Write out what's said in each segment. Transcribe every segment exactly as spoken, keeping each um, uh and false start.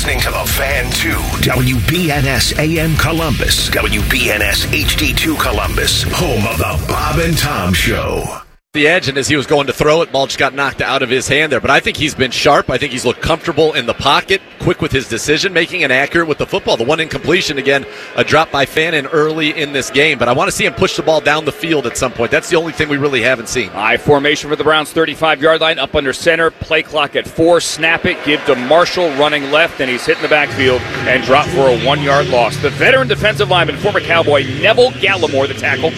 Listening to the Fan two, W B N S A M Columbus, W B N S H D two Columbus, home of the Bob and Tom Show. The edge, and as he was going to throw it, ball just got knocked out of his hand there. But I think he's been sharp. I think he's looked comfortable in the pocket, quick with his decision-making, and accurate with the football. The one incompletion, again, a drop by Fannin early in this game. But I want to see him push the ball down the field at some point. That's the only thing we really haven't seen. I formation for the Browns, thirty-five-yard line, up under center. Play clock at four. Snap it, give to Marshall running left, and he's hitting the backfield and drop for a one-yard loss. The veteran defensive lineman, former Cowboy Neville Gallimore, the tackle.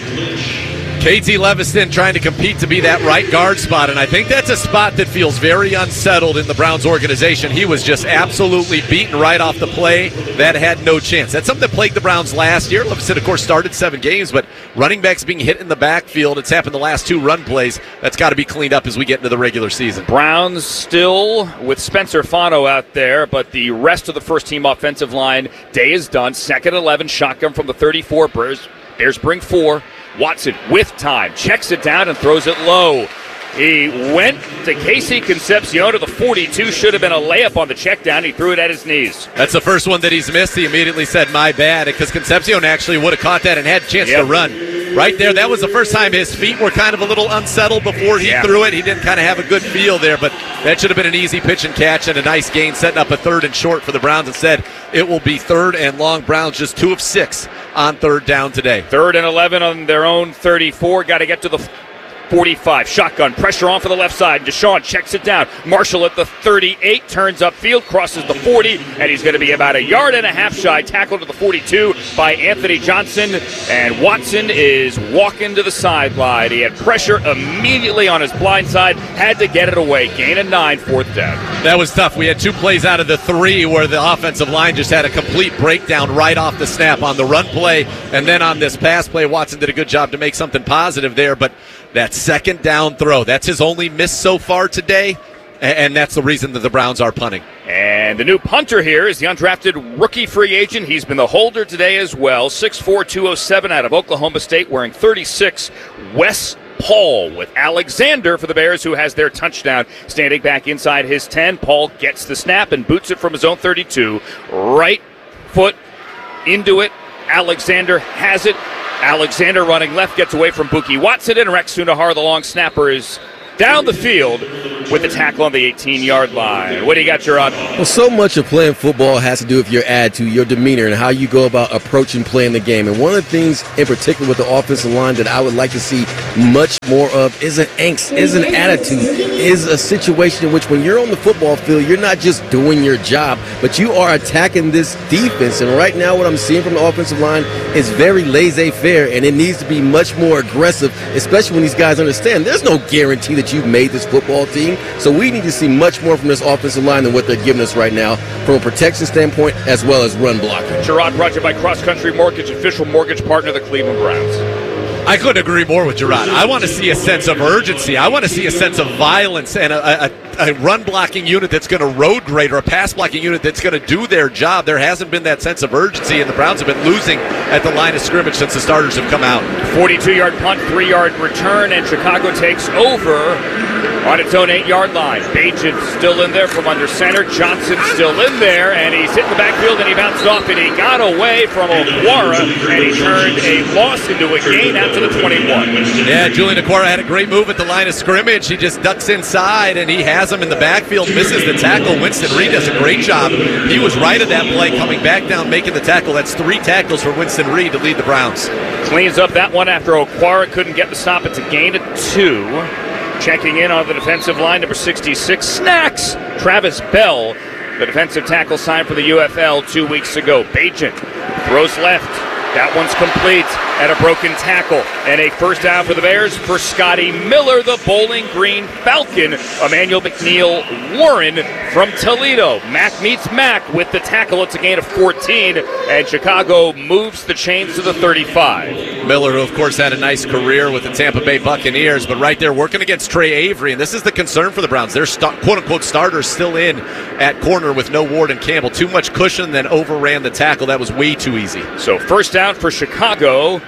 K T Leviston trying to compete to be that right guard spot, and I think that's a spot that feels very unsettled in the Browns organization. He was just absolutely beaten right off the play. That had no chance. That's something that plagued the Browns last year. Leviston, of course, started seven games, but running backs being hit in the backfield, it's happened the last two run plays. That's got to be cleaned up as we get into the regular season. Browns still with Spencer Fano out there, but the rest of the first-team offensive line, day is done. Second eleven, shotgun from the thirty-four. Bears, Bears bring four. Watson with time, checks it down and throws it low. He went to Casey Concepcion to the forty-two. Should have been a layup on the check down. He threw it at his knees. That's the first one that he's missed. He immediately said, my bad, because Concepcion actually would have caught that and had a chance yep. to run. Right there, that was the first time his feet were kind of a little unsettled before he yeah. threw it. He didn't kind of have a good feel there, but that should have been an easy pitch and catch and a nice gain, setting up a third and short for the Browns. Instead, it will be third and long. Browns just two of six on third down today. Third and eleven on their own thirty-four. Got to get to the forty-five. Shotgun, pressure on for the left side. Deshaun checks it down. Marshall at the thirty-eight, turns upfield, crosses the forty, and he's going to be about a yard and a half shy. Tackled to the forty-two by Anthony Johnson, and Watson is walking to the sideline. He had pressure immediately on his blind side, had to get it away. Gain of nine, fourth down. That was tough. We had two plays out of the three where the offensive line just had a complete breakdown right off the snap on the run play, and then on this pass play, Watson did a good job to make something positive there, but that second down throw, that's his only miss so far today, and that's the reason that the Browns are punting. And the new punter here is the undrafted rookie free agent. He's been the holder today as well. six four, two oh seven out of Oklahoma State, wearing thirty-six, Wes Paul with Alexander for the Bears, who has their touchdown. Standing back inside his ten, Paul gets the snap and boots it from his own thirty-two. Right foot into it. Alexander has it. Alexander running left, gets away from Buki Watson, and Rex Sunahar, the long snapper, is down the field with the tackle on the eighteen-yard line. What do you got, Gerard? Well, so much of playing football has to do with your attitude, your demeanor, and how you go about approaching playing the game. And one of the things in particular with the offensive line that I would like to see much more of is an angst, is an attitude, is a situation in which when you're on the football field, you're not just doing your job, but you are attacking this defense. And right now what I'm seeing from the offensive line is very laissez-faire, and it needs to be much more aggressive, especially when these guys understand there's no guarantee that you've made this football team. So we need to see much more from this offensive line than what they're giving us right now from a protection standpoint as well as run blocking. Gerard brought to you by Cross Country Mortgage, official mortgage partner of the Cleveland Browns. I couldn't agree more with Gerard. I want to see a sense of urgency. I want to see a sense of violence and a, a, a run-blocking unit that's going to road grade, or a pass-blocking unit that's going to do their job. There hasn't been that sense of urgency, and the Browns have been losing at the line of scrimmage since the starters have come out. forty-two-yard punt, three-yard return, and Chicago takes over on its own eight-yard line. Bajan still in there from under center. Johnson still in there, and he's hit the backfield, and he bounced off, and he got away from Okwara, and he turned a loss into a gain out to the twenty-one. Yeah, Julian Okwara had a great move at the line of scrimmage. He just ducks inside, and he has him in the backfield, misses the tackle. Winston Reed does a great job. He was right at that play, coming back down, making the tackle. That's three tackles for Winston Reed to lead the Browns. Cleans up that one after Okwara couldn't get the stop. It's a gain of two. Checking in on the defensive line, number sixty-six, Snacks, Travis Bell, the defensive tackle signed for the U F L two weeks ago. Bajan throws left. That one's complete at a broken tackle. And a first down for the Bears for Scotty Miller, the Bowling Green Falcon. Emmanuel McNeil Warren from Toledo. Mack meets Mack with the tackle. It's a gain of fourteen, and Chicago moves the chains to the thirty-five. Miller, of course, had a nice career with the Tampa Bay Buccaneers, but right there working against Trey Avery, and this is the concern for the Browns. Their st- quote-unquote starters still in at corner with no Ward and Campbell. Too much cushion, then overran the tackle. That was way too easy. So first down for Chicago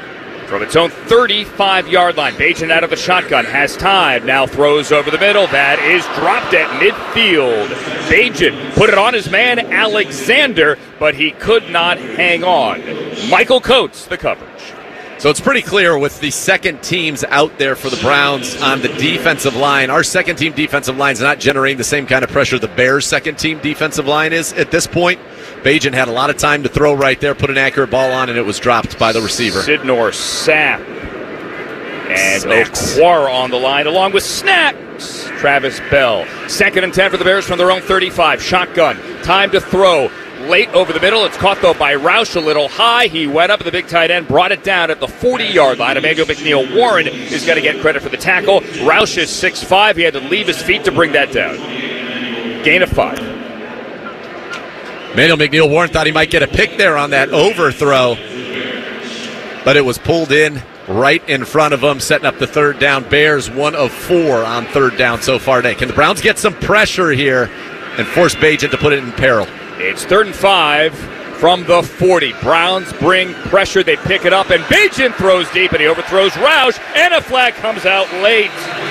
from its own thirty-five-yard line. Bajan out of the shotgun, has time, now throws over the middle. That is dropped at midfield. Bajan put it on his man, Alexander, but he could not hang on. Michael Coates, the coverage. So it's pretty clear with the second teams out there for the Browns on the defensive line. Our second team defensive line is not generating the same kind of pressure the Bears' second team defensive line is at this point. Bajan had a lot of time to throw right there, put an accurate ball on, and it was dropped by the receiver. Sidnor Sapp and Snacks. Okwara on the line, along with Snacks. Travis Bell. Second and ten for the Bears from their own thirty-five. Shotgun. Time to throw. Late over the middle. It's caught, though, by Roush a little high. He went up at the big tight end, brought it down at the forty-yard line. Emmanuel McNeil Warren is going to get credit for the tackle. Roush is six five. He had to leave his feet to bring that down. Gain of five. Emmanuel McNeil Warren thought he might get a pick there on that overthrow, but it was pulled in right in front of him, setting up the third down. Bears one of four on third down so far today. Can the Browns get some pressure here and force Bajan to put it in peril? It's third and five from the forty. Browns bring pressure. They pick it up, and Bajan throws deep, and he overthrows Roush, and a flag comes out late.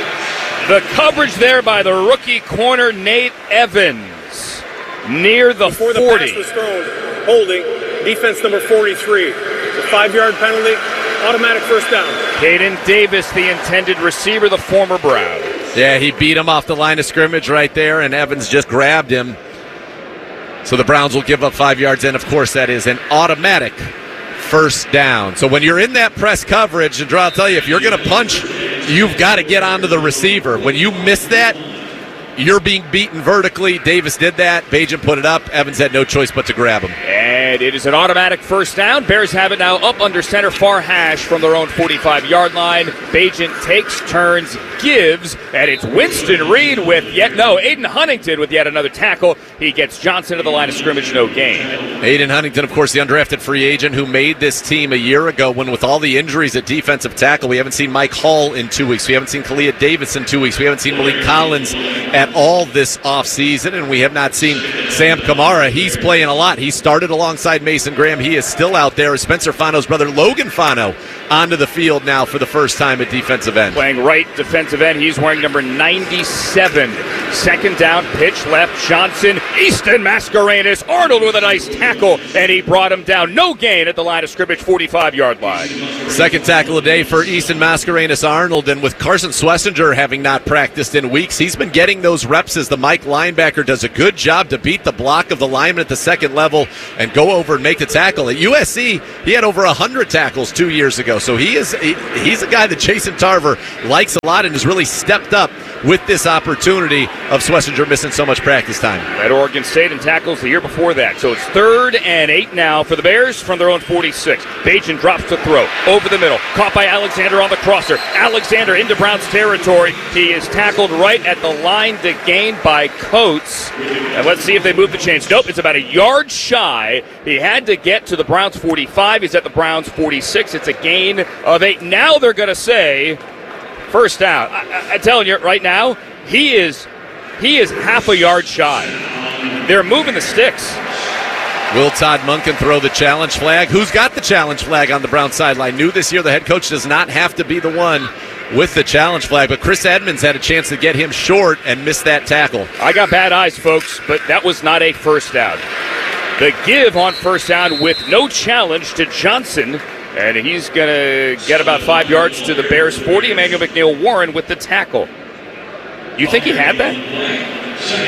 The coverage there by the rookie corner, Nate Evans, near the Before forty. the pass was thrown, holding, defense number forty-three. It's a five-yard penalty, automatic first down. Caden Davis, the intended receiver, the former Brown. Yeah, he beat him off the line of scrimmage right there, and Evans just grabbed him. So the Browns will give up five yards, and of course that is an automatic first down. So when you're in that press coverage, and Drew, I'll tell you, if you're going to punch, you've got to get onto the receiver. When you miss that, you're being beaten vertically. Davis did that. Bajan put it up. Evans had no choice but to grab him. And it is an automatic first down. Bears have it now up under center, far hash from their own forty-five-yard line. Bajan takes, turns, gives, and it's Winston Reed with yet, no, Aiden Huntington with yet another tackle. He gets Johnson to the line of scrimmage, no gain. Aiden Huntington, of course, the undrafted free agent who made this team a year ago when with all the injuries at defensive tackle, we haven't seen Mike Hall in two weeks. We haven't seen Kalia Davis in two weeks. We haven't seen Malik Collins at all this offseason, and we have not seen Sam Kamara. He's playing a lot. He started alongside Mason Graham. He is still out there. Spencer Fano's brother, Logan Fano, onto the field now for the first time at defensive end. Playing right defensive end. He's wearing number ninety-seven. Second down, pitch left, Johnson, Easton Mascarenas, Arnold with a nice tackle, and he brought him down. No gain at the line of scrimmage, forty-five-yard line. Second tackle a day for Easton Mascarenas Arnold, and with Carson Swessinger having not practiced in weeks, he's been getting those reps as the Mike linebacker does a good job to beat the block of the lineman at the second level and go over and make the tackle. At U S C, he had over one hundred tackles two years ago, so he is he, he's a guy that Jason Tarver likes a lot and has really stepped up with this opportunity of Swessinger missing so much practice time. At Oregon State and tackles the year before that. So it's third and eight now for the Bears from their own forty-six. Bajan drops to throw over the middle. Caught by Alexander on the crosser. Alexander into Browns territory. He is tackled right at the line to gain by Coates. And let's see if they move the chains. Nope, it's about a yard shy. He had to get to the Browns forty-five. He's at the Browns forty-six. It's a gain of eight. Now they're going to say first down. I, I, I'm telling you right now, he is he is half a yard shy. They're moving the sticks. Will Todd Monken throw the challenge flag? Who's got the challenge flag on the Browns sideline? New this year, the head coach does not have to be the one with the challenge flag, but Chris Edmonds had a chance to get him short and missed that tackle. I got bad eyes, folks, but that was not a first down. The give on first down with no challenge to Johnson, and he's going to get about five yards to the Bears' forty. Emmanuel McNeil Warren with the tackle. You think he had that?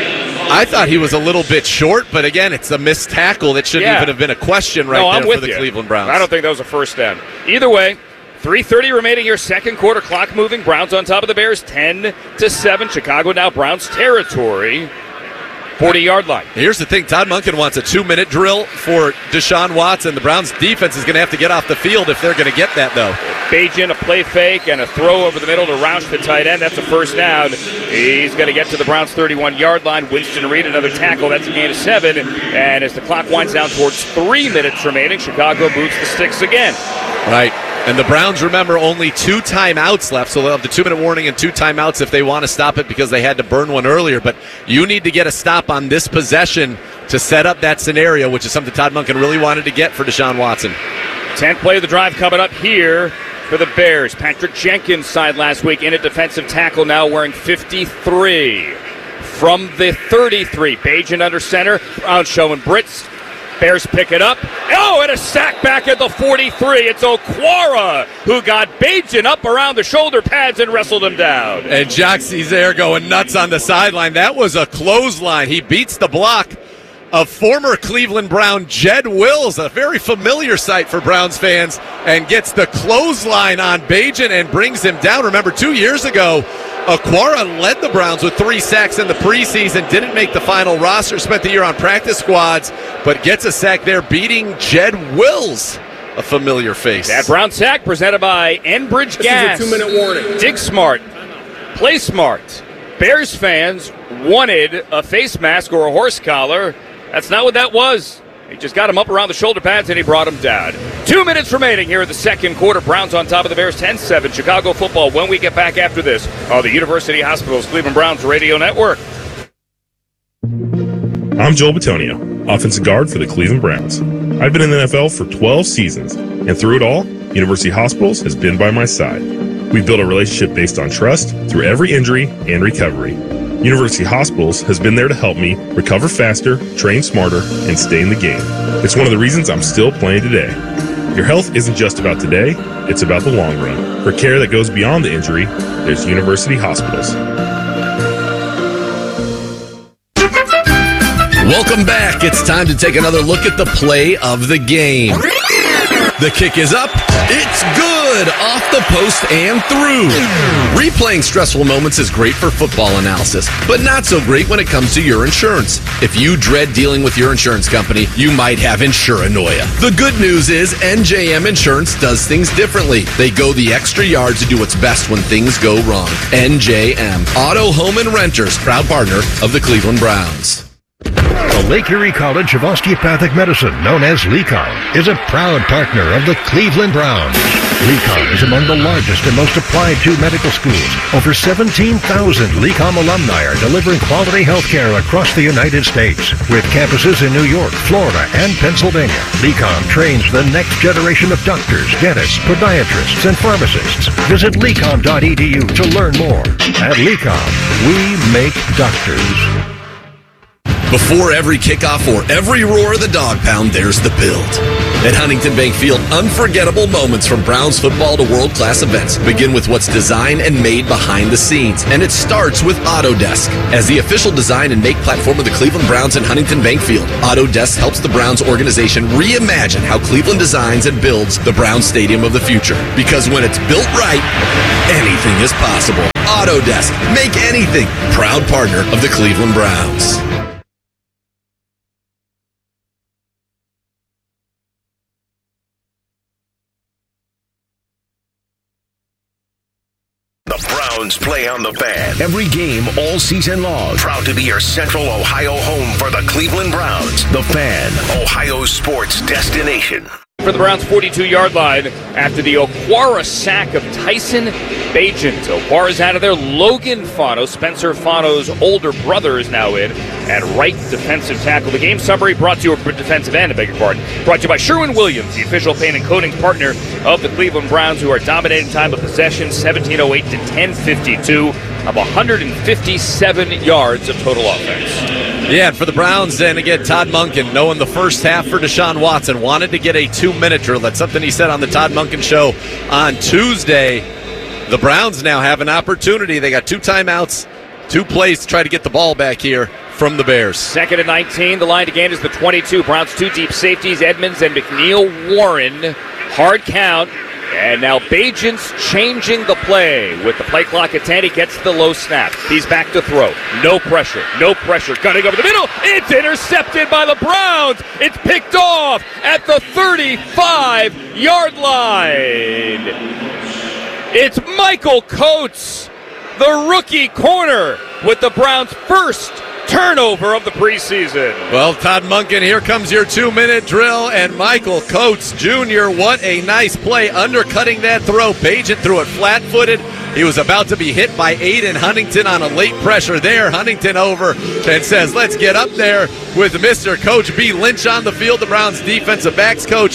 I thought he was a little bit short, but again, it's a missed tackle that shouldn't Yeah. even have been a question right no, there I'm with for the you. Cleveland Browns. I don't think that was a first down. Either way, three thirty remaining here, second quarter, clock moving. Browns on top of the Bears, ten to seven. Chicago now Browns territory, forty-yard line. Here's the thing. Todd Monken wants a two-minute drill for Deshaun Watson. The Browns defense is going to have to get off the field if they're going to get that, though. Bajan, a play fake, and a throw over the middle to Roush, the tight end. That's a first down. He's going to get to the Browns' thirty-one-yard line. Winston Reed, another tackle. That's a gain of seven. And as the clock winds down towards three minutes remaining, Chicago moves the sticks again. Right. And the Browns, remember, only two timeouts left, so they'll have the two-minute warning and two timeouts if they want to stop it because they had to burn one earlier. But you need to get a stop on this possession to set up that scenario, which is something Todd Monken really wanted to get for Deshaun Watson. tenth play of the drive coming up here for the Bears. Patrick Jenkins signed last week in at defensive tackle, now wearing fifty-three. From the thirty-three, Bajan under center. Browns showing Brits. Bears pick it up. Oh, and a sack back at the forty-three. It's Okwara who got Bajan up around the shoulder pads and wrestled him down. And Jacques Césaire going nuts on the sideline. That was a clothesline. He beats the block of former Cleveland Brown Jed Wills, a very familiar sight for Browns fans, and gets the clothesline on Bajan and brings him down. Remember, two years ago, Okwara led the Browns with three sacks in the preseason, didn't make the final roster, spent the year on practice squads, but gets a sack there, beating Jed Wills, a familiar face. That Brown sack presented by Enbridge Gas. This is a two-minute warning. Dig smart. Play smart. Bears fans wanted a face mask or a horse collar. That's not what that was. He just got him up around the shoulder pads and he brought him down. Two minutes remaining here in the second quarter. Browns on top of the Bears, ten seven. Chicago football when we get back after this on the University Hospitals Cleveland Browns Radio Network. I'm Joel Bitonio, offensive guard for the Cleveland Browns. I've been in the N F L for twelve seasons, and through it all, University Hospitals has been by my side. We've built a relationship based on trust through every injury and recovery. University Hospitals has been there to help me recover faster, train smarter, and stay in the game. It's one of the reasons I'm still playing today. Your health isn't just about today, it's about the long run. For care that goes beyond the injury, there's University Hospitals. Welcome back. It's time to take another look at the play of the game. The kick is up. It's good. Off the post and through. Replaying stressful moments is great for football analysis, but not so great when it comes to your insurance. If you dread dealing with your insurance company, you might have insuranoia. The good news is N J M Insurance does things differently. They go the extra yard to do what's best when things go wrong. N J M, Auto, Home, and Renters, proud partner of the Cleveland Browns. The Lake Erie College of Osteopathic Medicine, known as LECOM, is a proud partner of the Cleveland Browns. LECOM is among the largest and most applied to medical schools. Over seventeen thousand LECOM alumni are delivering quality health care across the United States. With campuses in New York, Florida, and Pennsylvania, LECOM trains the next generation of doctors, dentists, podiatrists, and pharmacists. Visit lecom dot e d u to learn more. At LECOM, we make doctors. Before every kickoff or every roar of the dog pound, there's the build. At Huntington Bank Field, unforgettable moments from Browns football to world-class events begin with what's designed and made behind the scenes, and it starts with Autodesk. As the official design and make platform of the Cleveland Browns and Huntington Bank Field, Autodesk helps the Browns organization reimagine how Cleveland designs and builds the Browns Stadium of the future. Because when it's built right, anything is possible. Autodesk, make anything. Proud partner of the Cleveland Browns. The Browns play on the Fan. Every game all season long. Proud to be your Central Ohio home for the Cleveland Browns. The Fan, Ohio's sports destination. For the Browns' forty-two-yard line after the Okwara sack of Tyson Bagent. Okwara's out of there. Logan Fano, Spencer Fano's older brother, is now in at right defensive tackle. The game summary brought to you, or defensive end, I beg your pardon, brought to you by Sherwin-Williams, the official paint and coatings partner of the Cleveland Browns, who are dominating time of possession, seventeen oh eight to ten fifty-two, of one hundred fifty-seven yards of total offense. Yeah, and for the Browns, and again, Todd Monken, knowing the first half for Deshaun Watson, wanted to get a two-minute drill. That's something he said on the Todd Monken Show on Tuesday. The Browns now have an opportunity. They got two timeouts, two plays to try to get the ball back here from the Bears. Second and nineteen. The line to gain is the twenty-two. Browns two deep safeties, Edmonds and McNeil Warren. Hard count. And now Bagent's changing the play. With the play clock at ten, he gets the low snap. He's back to throw. No pressure. No pressure. Gunning over the middle. It's intercepted by the Browns. It's picked off at the thirty-five-yard line. It's Michael Coates, the rookie corner, with the Browns' first turnover of the preseason. Well, Todd Monken, here comes your two-minute drill, and Michael Coates Junior, what a nice play, undercutting that throw. Bagent threw it flat-footed. He was about to be hit by Aiden Huntington on a late pressure there. Huntington over and says, let's get up there with Mister Coach B. Lynch on the field, the Browns defensive backs coach.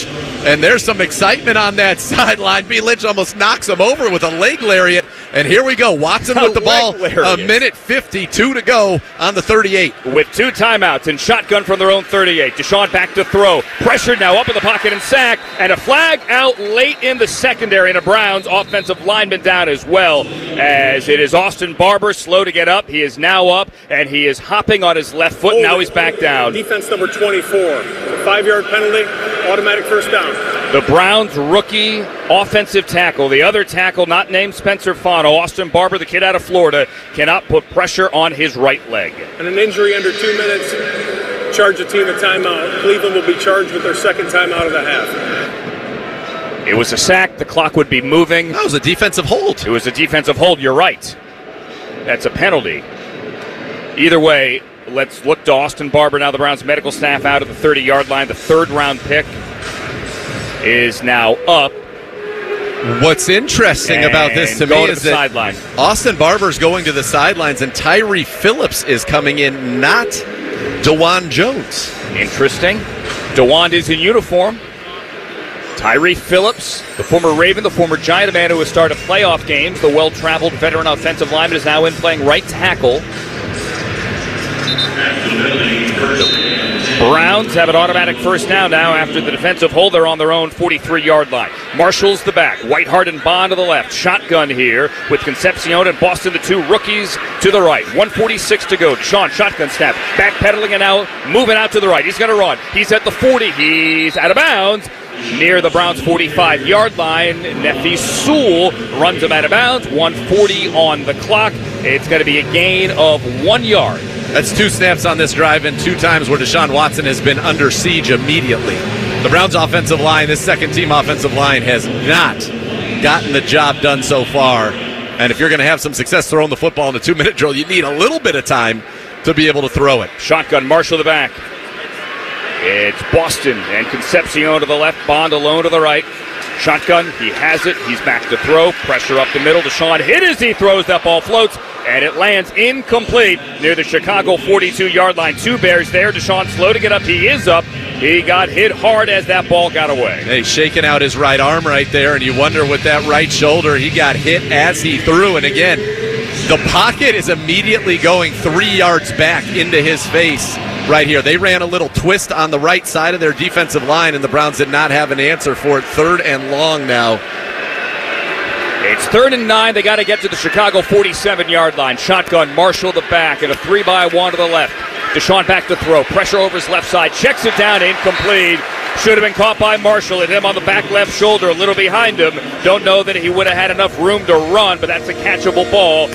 And there's some excitement on that sideline. B. Lynch almost knocks him over with a leg lariat. And here we go. Watson with the ball. A minute fifty-two to go on the thirty-eight. With two timeouts and shotgun from their own thirty-eight. Deshaun back to throw. Pressured now up in the pocket and sack. And a flag out late in the secondary. And a Browns offensive lineman down as well. As it is Austin Barber slow to get up. He is now up. And he is hopping on his left foot. Now he's back down. Defense number twenty-four. A five-yard penalty. Automatic first down. The Browns rookie offensive tackle. The other tackle not named Spencer Fano. Austin Barber, the kid out of Florida, cannot put pressure on his right leg. And an injury under two minutes, charge the team a timeout. Cleveland will be charged with their second timeout of the half. It was a sack. The clock would be moving. That was a defensive hold. It was a defensive hold. You're right. That's a penalty. Either way, let's look to Austin Barber now. The Browns medical staff out at the thirty-yard line. The third-round pick is now up. What's interesting and about this to me to is the that sideline. Austin Barber's going to the sidelines and Tyree Phillips is coming in, not DeJuan Jones. Interesting. DeJuan is in uniform. Tyree Phillips, the former Raven, the former Giant, a man who has started playoff games, the well-traveled veteran offensive lineman, is now in playing right tackle. Browns have an automatic first down now after the defensive hold. They're on their own forty-three-yard line. Marshall's the back. Whiteheart and Bond to the left. Shotgun here with Concepcion and Boston, the two rookies, to the right. one forty-six to go. Deshaun, shotgun snap. Backpedaling and now moving out to the right. He's going to run. He's at the forty. He's out of bounds. Near the Browns' forty-five-yard line, Nefi Sewell runs him out of bounds. one forty on the clock. It's going to be a gain of one yard. That's two snaps on this drive and two times where Deshaun Watson has been under siege immediately. The Browns' offensive line, this second-team offensive line, has not gotten the job done so far. And if you're going to have some success throwing the football in a two-minute drill, you need a little bit of time to be able to throw it. Shotgun, Marshall to the back. It's Boston and Concepcion to the left, Bond alone to the right. Shotgun, he has it. He's back to throw. Pressure up the middle. Deshaun hit as he throws. That ball floats, and it lands incomplete near the Chicago forty-two-yard line. Two Bears there. Deshaun slow to get up. He is up. He got hit hard as that ball got away. He's shaking out his right arm right there, and you wonder with that right shoulder, he got hit as he threw. And again, the pocket is immediately going three yards back into his face. Right here. They ran a little twist on the right side of their defensive line, and the Browns did not have an answer for it. Third and long now. It's third and nine. They got to get to the Chicago forty-seven-yard line. Shotgun, Marshall the back, and a three by one to the left. Deshaun back to throw. Pressure over his left side. Checks it down. Incomplete. Should have been caught by Marshall. Hit him on the back left shoulder, a little behind him. Don't know that he would have had enough room to run, but that's a catchable ball.